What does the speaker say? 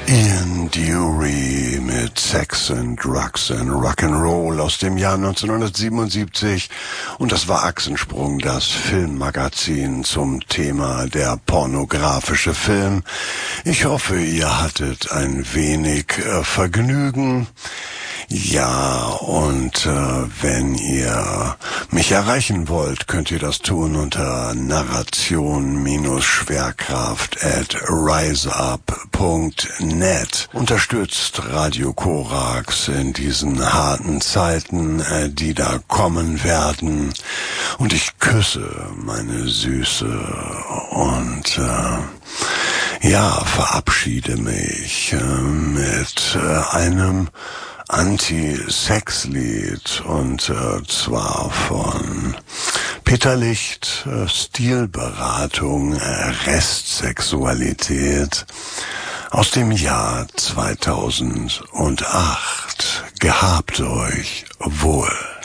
Ian Dury mit Sex and Drugs and Rock'n'Roll aus dem Jahr 1977 und das war Achsensprung, das Filmmagazin zum Thema der pornografische Film. Ich hoffe, ihr hattet ein wenig Vergnügen. Ja, und wenn ihr mich erreichen wollt, könnt ihr das tun unter narration-schwerkraft@riseup.net. Unterstützt Radio Korax in diesen harten Zeiten, die da kommen werden. Und ich küsse meine Süße und verabschiede mich mit einem Anti-Sex-Lied und zwar von Peter Licht, Stilberatung, Restsexualität aus dem Jahr 2008. Gehabt euch wohl.